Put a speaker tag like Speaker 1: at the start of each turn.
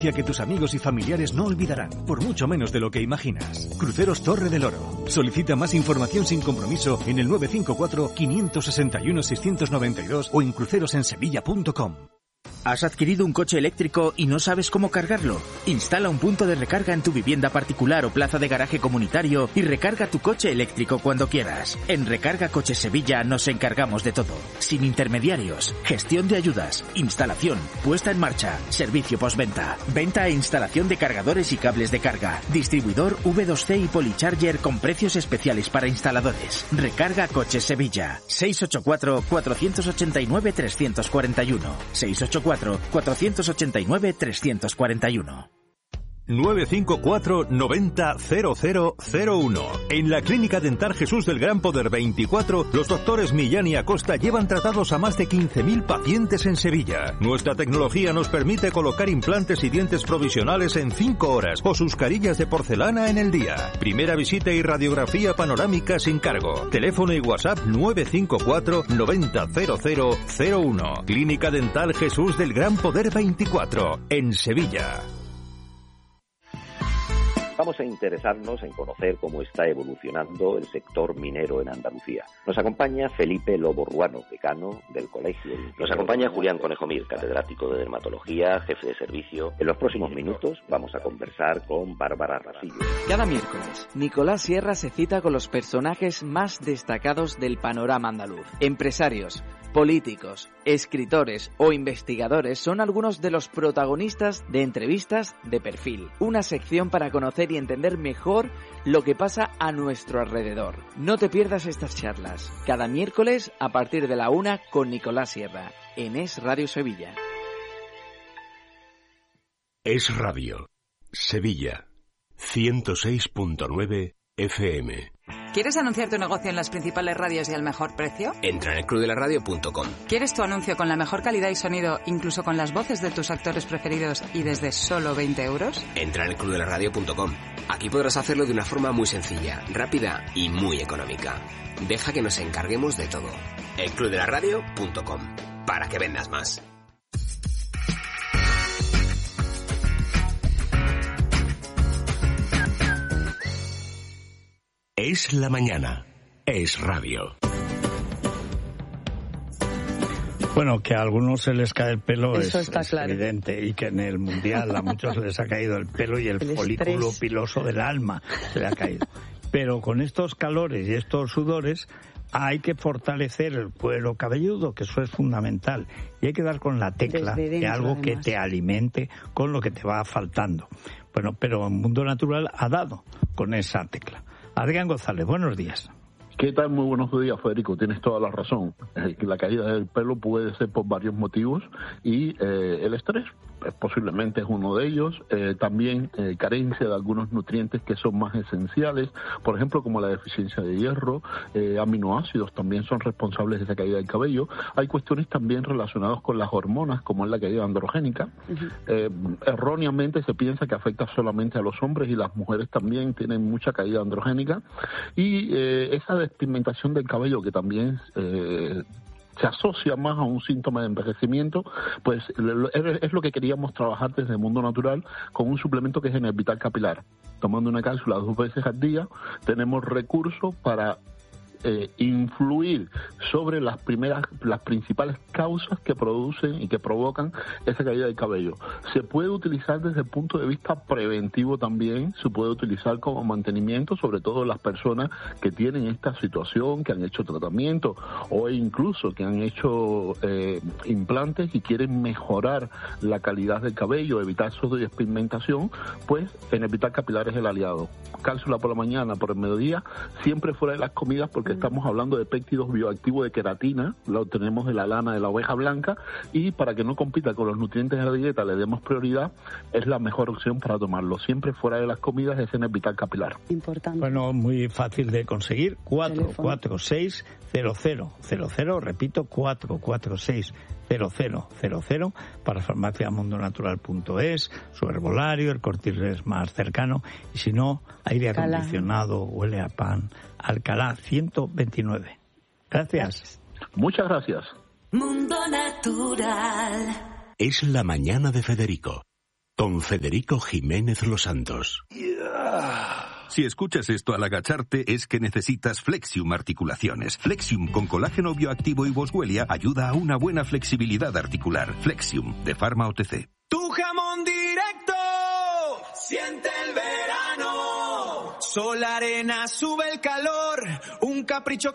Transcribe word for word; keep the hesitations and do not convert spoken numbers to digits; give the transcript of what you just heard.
Speaker 1: que tus amigos y familiares no olvidarán, por mucho menos de lo que imaginas. Cruceros Torre del Oro. Solicita más información sin compromiso en el nueve cinco cuatro, cinco seis uno, seis nueve dos o en crucerosensevilla punto com.
Speaker 2: ¿Has adquirido un coche eléctrico y no sabes cómo cargarlo? Instala un punto de recarga en tu vivienda particular o plaza de garaje comunitario y recarga tu coche eléctrico cuando quieras. En Recarga Coches Sevilla nos encargamos de todo. Sin intermediarios, gestión de ayudas, instalación, puesta en marcha, servicio postventa, venta e instalación de cargadores y cables de carga, distribuidor V dos C y Policharger con precios especiales para instaladores. Recarga Coches Sevilla. seis ocho cuatro, cuatro ocho nueve, tres cuatro uno. seis ocho cuatro, cuatro ocho nueve, tres cuatro uno.
Speaker 3: nueve cinco cuatro, noventa, cero cero cero uno. En la Clínica Dental Jesús del Gran Poder veinticuatro, los doctores Millán y Acosta llevan tratados a más de quince mil pacientes en Sevilla. Nuestra tecnología nos permite colocar implantes y dientes provisionales en cinco horas o sus carillas de porcelana en el día. Primera visita y radiografía panorámica sin cargo. Teléfono y WhatsApp nueve cinco cuatro, noventa, cero cero cero uno. Clínica Dental Jesús del Gran Poder veinticuatro, en Sevilla.
Speaker 4: Vamos a interesarnos en conocer cómo está evolucionando el sector minero en Andalucía. Nos acompaña Felipe Lobo Ruano, decano del Colegio. Nos acompaña Julián Conejo Mir, catedrático de dermatología, jefe de servicio. En los próximos minutos vamos a conversar con Bárbara Rasillo.
Speaker 5: Cada miércoles, Nicolás Sierra se cita con los personajes más destacados del panorama andaluz. Empresarios, políticos, escritores o investigadores son algunos de los protagonistas de entrevistas de perfil. Una sección para conocer y entender mejor lo que pasa a nuestro alrededor. No te pierdas estas charlas. Cada miércoles a partir de la una con Nicolás Sierra en Es Radio Sevilla.
Speaker 6: Es Radio Sevilla ciento seis punto nueve F M.
Speaker 7: ¿Quieres anunciar tu negocio en las principales radios y al mejor precio?
Speaker 8: Entra en el club de la radio punto com.
Speaker 7: ¿Quieres tu anuncio con la mejor calidad y sonido, incluso con las voces de tus actores preferidos y desde solo veinte euros?
Speaker 8: Entra en el club de la radio punto com. Aquí podrás hacerlo de una forma muy sencilla, rápida y muy económica. Deja que nos encarguemos de todo. el club de la radio punto com. Para que vendas más.
Speaker 6: Es la mañana. Es radio.
Speaker 9: Bueno, que a algunos se les cae el pelo
Speaker 10: Eso
Speaker 9: es,
Speaker 10: está
Speaker 9: es
Speaker 10: claro.
Speaker 9: evidente, y que en el Mundial a muchos se les ha caído el pelo y el,
Speaker 10: El
Speaker 9: folículo
Speaker 10: estrés.
Speaker 9: piloso del alma se le ha caído. Pero con estos calores y estos sudores hay que fortalecer el cuero cabelludo, que eso es fundamental. Y hay que dar con la tecla
Speaker 10: Desde
Speaker 9: de
Speaker 10: dentro,
Speaker 9: algo que
Speaker 10: además.
Speaker 9: te alimente con lo que te va faltando. Bueno, pero el Mundo Natural ha dado con esa tecla. Adrián González, buenos días.
Speaker 11: ¿Qué tal? Muy buenos días, Federico. Tienes toda la razón. Eh, la caída del pelo puede ser por varios motivos y eh, el estrés eh, posiblemente es uno de ellos. Eh, también eh, carencia de algunos nutrientes que son más esenciales, por ejemplo, como la deficiencia de hierro, eh, aminoácidos también son responsables de esa caída del cabello. Hay cuestiones también relacionadas con las hormonas, como es la caída androgénica. Uh-huh. Eh, erróneamente se piensa que afecta solamente a los hombres y las mujeres también tienen mucha caída androgénica. Y eh, esa despigmentación del cabello, que también eh, se asocia más a un síntoma de envejecimiento, pues es lo que queríamos trabajar desde el Mundo Natural con un suplemento que es Enervital Capilar. Tomando una cápsula dos veces al día, tenemos recursos para Eh, influir sobre las primeras, las principales causas que producen y que provocan esa caída del cabello. Se puede utilizar desde el punto de vista preventivo también, se puede utilizar como mantenimiento, sobre todo las personas que tienen esta situación, que han hecho tratamiento o incluso que han hecho eh, implantes y quieren mejorar la calidad del cabello, evitar su despigmentación, pues Enervital Capilar es el aliado. Cápsula por la mañana, por el mediodía, siempre fuera de las comidas, porque estamos hablando de péptidos bioactivos de queratina, lo obtenemos de la lana de la oveja blanca, y para que no compita con los nutrientes de la dieta, le demos prioridad, es la mejor opción para tomarlo. Siempre fuera de las comidas es Enervital Capilar.
Speaker 10: Importante.
Speaker 9: Bueno, muy fácil de conseguir. cuatro cuatro seis cero cero cero cero, repito, cuatro cuatro seis cero cero cero cero para farmacia mundo natural punto es, su herbolario, el Corte Inglés más cercano, y si no, aire
Speaker 10: Alcalá.
Speaker 9: acondicionado, huele a pan, Alcalá ciento veintinueve. Gracias.
Speaker 11: Muchas gracias.
Speaker 12: Mundo Natural.
Speaker 6: Es la mañana de Federico. con Federico Jiménez Los Santos.
Speaker 3: Si escuchas esto al agacharte es que necesitas Flexium Articulaciones. Flexium con colágeno bioactivo y boswellia ayuda a una buena flexibilidad articular. Flexium, de Pharma O T C.
Speaker 10: Tu jamón directo, siente el verano. Sol Arena sube el calor, un capricho